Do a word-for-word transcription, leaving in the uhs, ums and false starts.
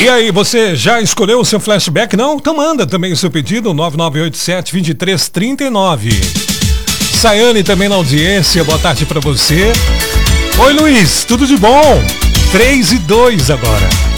E aí, você já escolheu o seu flashback? Não? Então manda também o seu pedido, nove nove oito sete, dois três três nove. Sayane também na audiência, boa tarde pra você. Oi, Luiz, tudo de bom? três e dois agora.